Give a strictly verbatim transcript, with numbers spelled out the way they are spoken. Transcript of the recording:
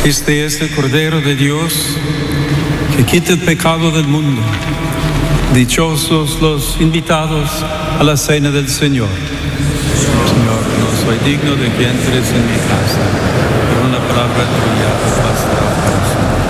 Este es el Cordero de Dios que quita el pecado del mundo. Dichosos los invitados a la cena del Señor. Señor, no soy digno de que entres en mi casa, pero una palabra tuya bastará para nosotros.